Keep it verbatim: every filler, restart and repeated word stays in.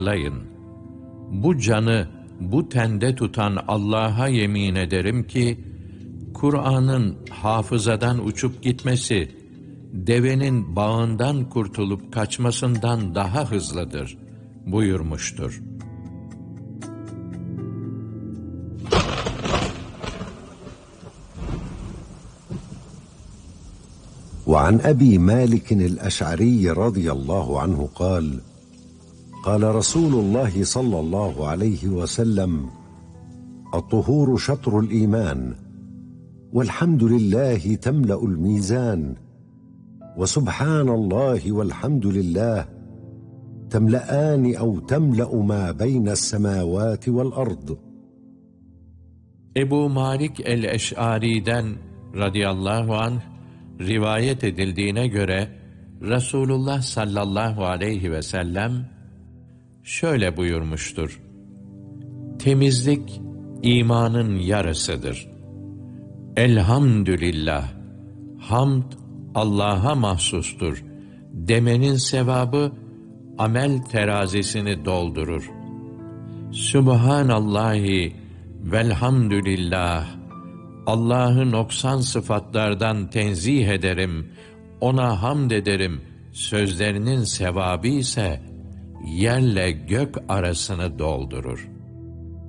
hatırlayın. Bu canı bu tende tutan Allah'a yemin ederim ki, Kur'an'ın hafızadan uçup gitmesi, devenin bağından kurtulup kaçmasından daha hızlıdır buyurmuştur. وعن أبي مالك الأشعري رضي الله عنه قال قال رسول الله صلى الله عليه وسلم الطهور شطر الإيمان والحمد لله تملأ الميزان وسبحان الله والحمد لله تملأان أو تملأ ما بين السماوات والأرض. Ebu Malik el-Eş'ari'den radıyallahu anh rivayet edildiğine göre Resulullah sallallahu aleyhi ve sellem şöyle buyurmuştur: temizlik imanın yarısıdır. Elhamdülillah, hamd Allah'a mahsustur demenin sevabı amel terazisini doldurur. Sübhanallahi velhamdülillah, Allah'ı noksan sıfatlardan tenzih ederim, ona hamd ederim sözlerinin sevabı ise yerle gök arasını doldurur.